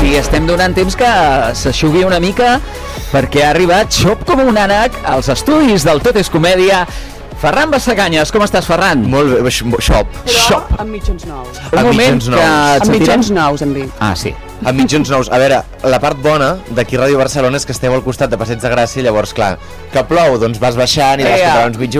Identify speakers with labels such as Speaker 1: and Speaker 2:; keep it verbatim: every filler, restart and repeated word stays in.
Speaker 1: i estem donant temps que s'aixugui una mica perquè ha arribat xop com un ànec als estudis del Tot és Comèdia. Ferran Bassaganyes, com estàs, Ferran?
Speaker 2: Molt bé, xop.
Speaker 3: Però
Speaker 1: Xop.
Speaker 3: amb mitjons nous.
Speaker 1: Un
Speaker 2: Amb
Speaker 1: moment
Speaker 2: mitjons
Speaker 1: que...
Speaker 2: nous.
Speaker 1: et
Speaker 3: Amb
Speaker 1: sentirem-
Speaker 3: mitjons nous, hem dit.
Speaker 1: Ah, sí.
Speaker 2: Amb mitjons nous. A veure, la part bona d'aquí Ràdio Barcelona és que esteu al costat de Passeig de Gràcia, llavors, clar, que plou, doncs vas baixant i vas
Speaker 1: Ea.
Speaker 2: comprar uns mitjons